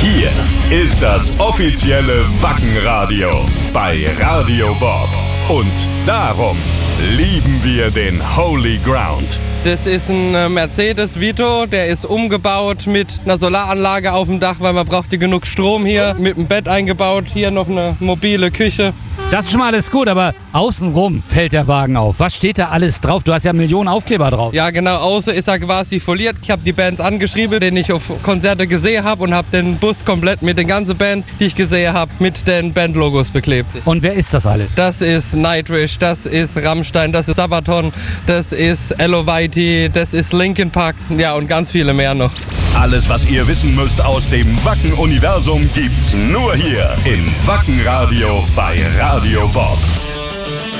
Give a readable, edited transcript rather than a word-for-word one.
Hier ist das offizielle Wackenradio bei Radio Bob. Und darum lieben wir den Holy Ground. Das ist ein Mercedes Vito, der ist umgebaut mit einer Solaranlage auf dem Dach, weil man braucht genug Strom hier, mit einem Bett eingebaut, hier noch eine mobile Küche. Das ist schon mal alles gut, aber außenrum fällt der Wagen auf. Was steht da alles drauf? Du hast ja Millionen Aufkleber drauf. Ja genau, außen ist er quasi foliert. Ich habe die Bands angeschrieben, den ich auf Konzerte gesehen habe und habe den Bus komplett mit den ganzen Bands, die ich gesehen habe, mit den Bandlogos beklebt. Und wer ist das alle? Das ist Nightwish, das ist Rammstein, das ist Sabaton, das ist Eluveitie, das ist Linkin Park, ja und ganz viele mehr noch. Alles, was ihr wissen müsst aus dem Wacken-Universum, gibt's nur hier im Wackenradio bei Radio Bob.